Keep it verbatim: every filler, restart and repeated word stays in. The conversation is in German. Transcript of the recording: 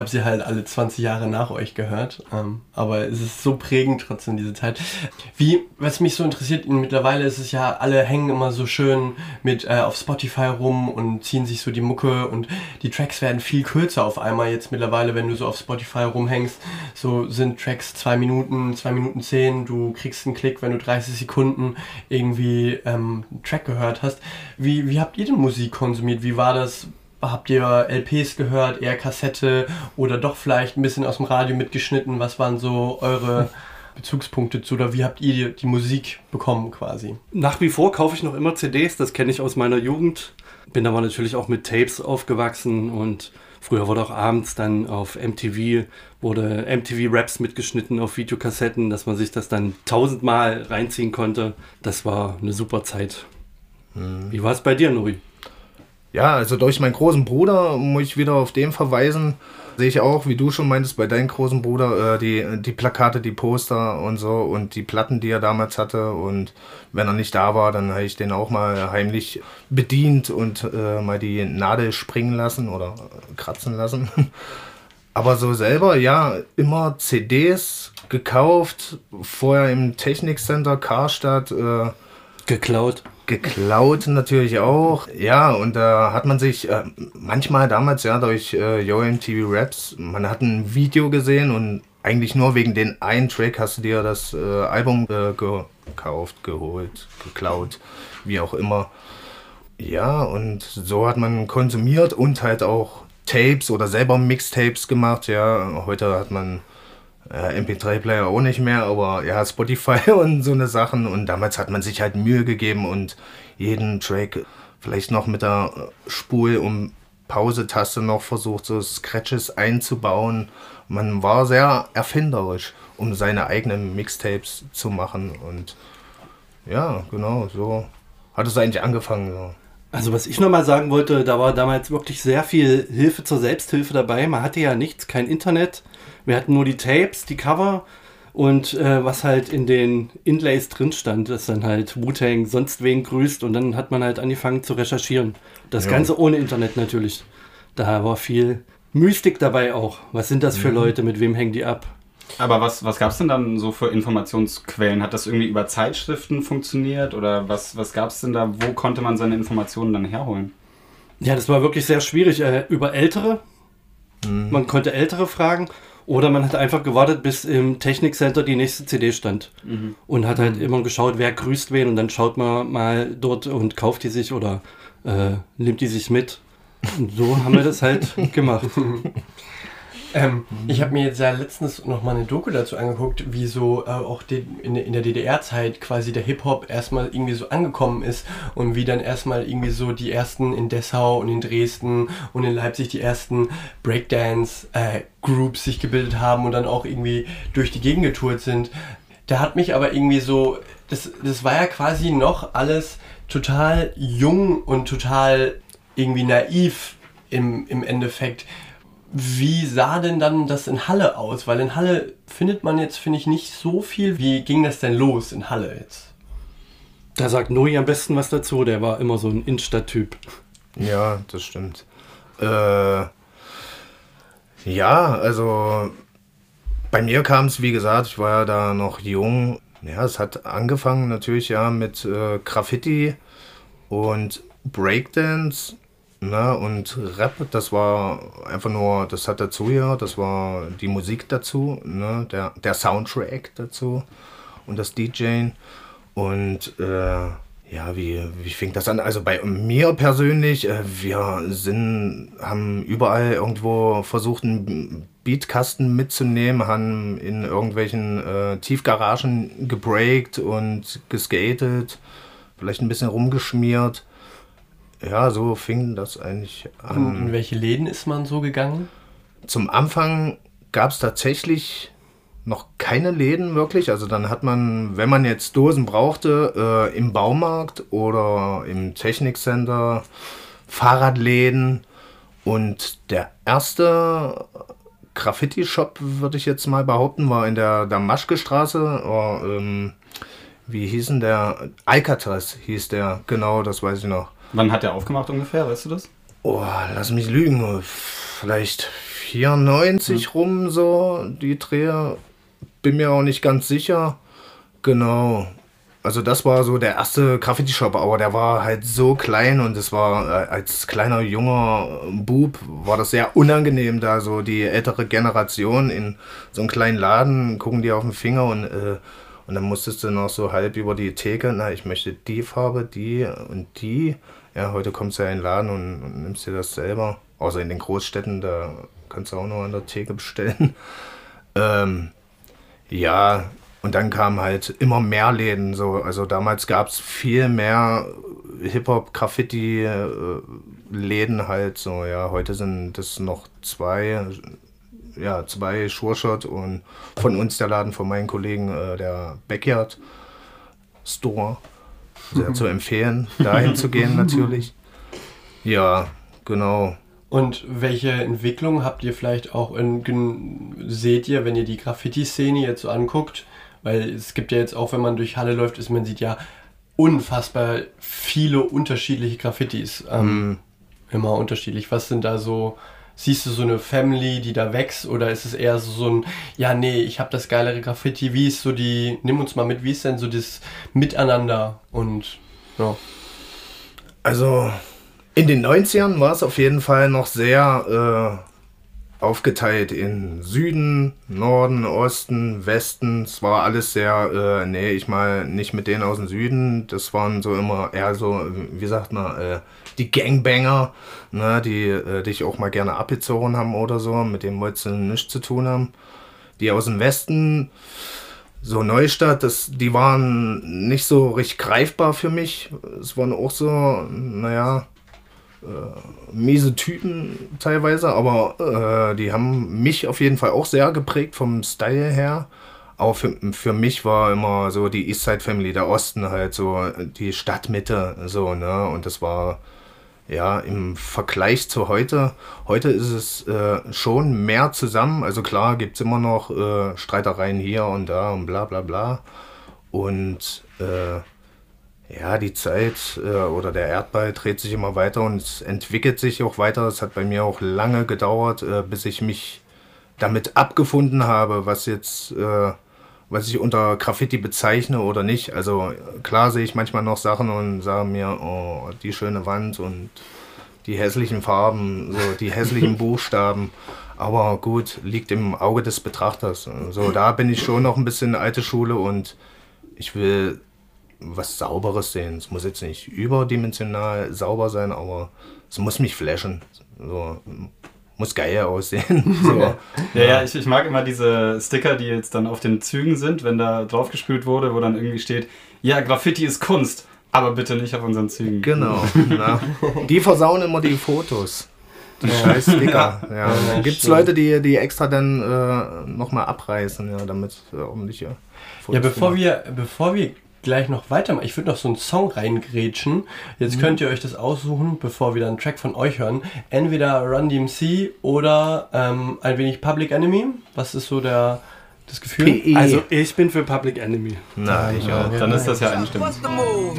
habe sie halt alle zwanzig Jahre nach euch gehört, ähm, aber es ist so prägend trotzdem diese Zeit. Wie, was mich so interessiert, mittlerweile ist es ja, alle hängen immer so schön mit äh, auf Spotify rum und ziehen sich so die Mucke und die Tracks werden viel kürzer auf einmal jetzt mittlerweile, wenn du so auf Spotify rumhängst, so sind Tracks zwei Minuten, zwei Minuten zehn, du kriegst einen Klick, wenn du dreißig Sekunden irgendwie ähm, einen Track gehört hast. Wie, wie habt ihr denn Musik konsumiert? Wie war das? Habt ihr L Ps gehört, eher Kassette oder doch vielleicht ein bisschen aus dem Radio mitgeschnitten? Was waren so eure Bezugspunkte zu oder wie habt ihr die, die Musik bekommen quasi? Nach wie vor kaufe ich noch immer C Ds, das kenne ich aus meiner Jugend. Bin aber natürlich auch mit Tapes aufgewachsen und früher wurde auch abends dann auf M T V, wurde M T V-Raps mitgeschnitten auf Videokassetten, dass man sich das dann tausendmal reinziehen konnte. Das war eine super Zeit. Hm. Wie war es bei dir, Nuri? Ja, also durch meinen großen Bruder, muss ich wieder auf den verweisen, sehe ich auch, wie du schon meintest, bei deinem großen Bruder, äh, die, die Plakate, die Poster und so und die Platten, die er damals hatte. Und wenn er nicht da war, dann habe ich den auch mal heimlich bedient und äh, mal die Nadel springen lassen oder kratzen lassen. Aber so selber, ja, immer C Ds gekauft, vorher im Technikcenter Karstadt. Äh, geklaut. Geklaut natürlich auch, ja, und da hat man sich äh, manchmal damals ja durch äh, Yo M T V Raps, man hat ein Video gesehen und eigentlich nur wegen den einen Track hast du dir das äh, Album äh, gekauft, geholt, geklaut, wie auch immer. Ja, und so hat man konsumiert und halt auch Tapes oder selber Mixtapes gemacht, ja, heute hat man Äh, M P drei Player auch nicht mehr, aber ja, Spotify und so eine Sachen. Und damals hat man sich halt Mühe gegeben und jeden Track vielleicht noch mit der Spul- und Pause-Taste noch versucht, so Scratches einzubauen. Man war sehr erfinderisch, um seine eigenen Mixtapes zu machen. Und ja, genau, so hat es eigentlich angefangen. So. Also was ich nochmal sagen wollte, da war damals wirklich sehr viel Hilfe zur Selbsthilfe dabei. Man hatte ja nichts, kein Internet. Wir hatten nur die Tapes, die Cover und äh, was halt in den Inlays drin stand, das dann halt Wu-Tang sonst wen grüßt und dann hat man halt angefangen zu recherchieren. Das ja. Ganze ohne Internet natürlich. Da war viel Mystik dabei auch. Was sind das für mhm. Leute, mit wem hängen die ab? Aber was, was gab es denn dann so für Informationsquellen? Hat das irgendwie über Zeitschriften funktioniert oder was, was gab es denn da? Wo konnte man seine Informationen dann herholen? Ja, das war wirklich sehr schwierig. Äh, über Ältere. Mhm. Man konnte Ältere fragen. Oder man hat einfach gewartet, bis im Technikcenter die nächste C D stand. Mhm. Und hat halt mhm. immer geschaut, wer grüßt wen. Und dann schaut man mal dort und kauft die sich oder äh, nimmt die sich mit. Und so haben wir das halt gemacht. Ähm, ich habe mir jetzt ja letztens noch mal eine Doku dazu angeguckt, wie so äh, auch de- in, in der D D R-Zeit quasi der Hip-Hop erstmal irgendwie so angekommen ist und wie dann erstmal irgendwie so die ersten in Dessau und in Dresden und in Leipzig die ersten Breakdance-Groups äh, sich gebildet haben und dann auch irgendwie durch die Gegend getourt sind. Da hat mich aber irgendwie so, das, das war ja quasi noch alles total jung und total irgendwie naiv im, im Endeffekt. Wie sah denn dann das in Halle aus? Weil in Halle findet man jetzt, finde ich, nicht so viel. Wie ging das denn los in Halle jetzt? Da sagt Nuri am besten was dazu. Der war immer so ein Innenstadt-Typ. Ja, das stimmt. Äh, ja, also bei mir kam es, wie gesagt, ich war ja da noch jung. Ja, es hat angefangen natürlich ja mit äh, Graffiti und Breakdance. Na, und Rap, das war einfach nur, das hat dazu gehört, das war die Musik dazu, ne, der, der Soundtrack dazu und das DJing. Und äh, ja, wie, wie fing das an? Also bei mir persönlich, äh, wir sind, haben überall irgendwo versucht, einen Beatkasten mitzunehmen, haben in irgendwelchen äh, Tiefgaragen gebreakt und geskatet, vielleicht ein bisschen rumgeschmiert. Ja, so fing das eigentlich an. Und in welche Läden ist man so gegangen? Zum Anfang gab es tatsächlich noch keine Läden wirklich. Also dann hat man, wenn man jetzt Dosen brauchte, äh, im Baumarkt oder im Technikcenter, Fahrradläden. Und der erste Graffiti-Shop, würde ich jetzt mal behaupten, war in der Damaschke-Straße. Oder, ähm, wie hieß denn der? Alcatraz hieß der, genau, das weiß ich noch. Wann hat der aufgemacht ungefähr, weißt du das? Oh, lass mich lügen, vielleicht vierundneunzig mhm. rum so, die Drehe. Bin mir auch nicht ganz sicher. Genau. Also das war so der erste Graffiti-Shop, aber der war halt so klein und es war äh, als kleiner junger Bub war das sehr unangenehm, da so die ältere Generation in so einem kleinen Laden gucken die auf den Finger und äh, und dann musstest du noch so halb über die Theke, na ich möchte die Farbe, die und die. Ja, heute kommst du ja in den Laden und, und nimmst dir das selber. Außer in den Großstädten, da kannst du auch noch an der Theke bestellen. ähm, ja, und dann kamen halt immer mehr Läden. So. Also damals gab es viel mehr Hip-Hop-Graffiti-Läden halt. So. Ja, heute sind das noch zwei, ja, zwei Sure-Shot und von uns der Laden von meinen Kollegen, äh, der Backyard Store. Sehr zu empfehlen, dahin zu gehen natürlich. Ja, genau. Und welche Entwicklung habt ihr vielleicht auch in, seht ihr, wenn ihr die Graffiti-Szene jetzt so anguckt? Weil es gibt ja jetzt auch, wenn man durch Halle läuft, ist man sieht ja unfassbar viele unterschiedliche Graffitis. Ähm, mm. Immer unterschiedlich. Was sind da so, siehst du so eine Family, die da wächst? Oder ist es eher so, so ein, ja nee, ich habe das geilere Graffiti. Wie ist so die, nimm uns mal mit, wie ist denn so das Miteinander? Und ja. Also in den neunzigern war es auf jeden Fall noch sehr äh, aufgeteilt in Süden, Norden, Osten, Westen. Es war alles sehr, äh, nee, ich mal nicht mit denen aus dem Süden. Das waren so immer eher so, wie sagt man, äh, die Gangbanger, ne, die äh, dich auch mal gerne abgezogen haben oder so, mit denen wolltest du nichts zu tun haben. Die aus dem Westen, so Neustadt, das, die waren nicht so richtig greifbar für mich. Es waren auch so, naja, Äh, miese Typen teilweise, aber äh, die haben mich auf jeden Fall auch sehr geprägt vom Style her. Auch für, für mich war immer so die Eastside Family, der Osten halt so, die Stadtmitte, so, ne, und das war, ja, im Vergleich zu heute, heute ist es äh, schon mehr zusammen, also klar gibt es immer noch äh, Streitereien hier und da und bla bla bla und äh, ja, die Zeit äh, oder der Erdball dreht sich immer weiter und es entwickelt sich auch weiter. Es hat bei mir auch lange gedauert, äh, bis ich mich damit abgefunden habe, was jetzt, äh, was ich unter Graffiti bezeichne oder nicht. Also klar sehe ich manchmal noch Sachen und sage mir, oh, die schöne Wand und die hässlichen Farben, so die hässlichen Buchstaben. Aber gut, liegt im Auge des Betrachters. So, da bin ich schon noch ein bisschen alte Schule und ich will was Sauberes sehen. Es muss jetzt nicht überdimensional sauber sein, aber es muss mich flashen. So, muss geil aussehen. So. Ja, ja, ja ich, ich mag immer diese Sticker, die jetzt dann auf den Zügen sind, wenn da draufgespült wurde, wo dann irgendwie steht, ja, Graffiti ist Kunst, aber bitte nicht auf unseren Zügen. Genau. Na, die versauen immer die Fotos. Die ja. scheiß Sticker. Ja. Ja, ja, gibt es Leute, die, die extra dann äh, nochmal abreißen, ja, damit äh, ordentliche Fotos. Ja, bevor wir, bevor wir gleich noch weitermachen. Ich würde noch so einen Song reingrätschen. Jetzt mhm. könnt ihr euch das aussuchen, bevor wir dann einen Track von euch hören. Entweder Run D M C oder ähm, ein wenig Public Enemy. Was ist so der, das Gefühl? P E. Also ich bin für Public Enemy. Na, ich auch. Dann ist das ja einstimmig.